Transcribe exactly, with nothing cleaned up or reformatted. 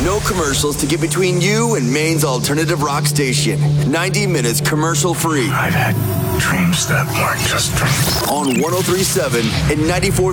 No commercials to get between you and Maine's alternative rock station. ninety minutes commercial free. I've had dreams that weren't just dreams. On one oh three point seven and ninety-four